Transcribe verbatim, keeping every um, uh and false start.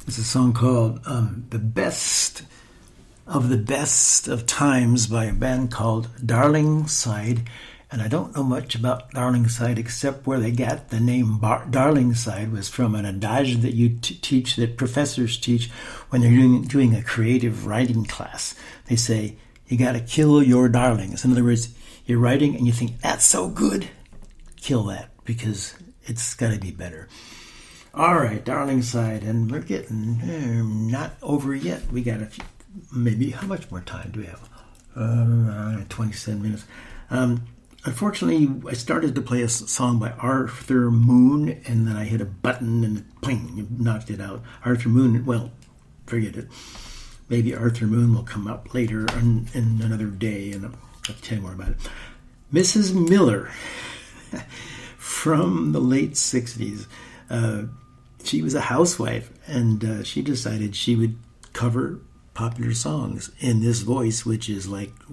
It's a song called um, The Best of the Best of Times by a band called Darlingside. And I don't know much about Darlingside except where they got the name Bar- Darlingside was from an adage that you t- teach, that professors teach when they're doing, doing a creative writing class. They say, you got to kill your darlings. In other words, you're writing and you think, that's so good, kill that because it's got to be better. All right, Darlingside, and we're getting eh, not over yet. We got a few, maybe, how much more time do we have? Uh, twenty-seven minutes. Um, unfortunately, I started to play a song by Arthur Moon, and then I hit a button and ping, it knocked it out. Arthur Moon, well, forget it. Maybe Arthur Moon will come up later in, in another day, and I'll tell you more about it. Missus Miller, from the late sixties. Uh, she was a housewife, and uh, she decided she would cover popular songs in this voice, which is like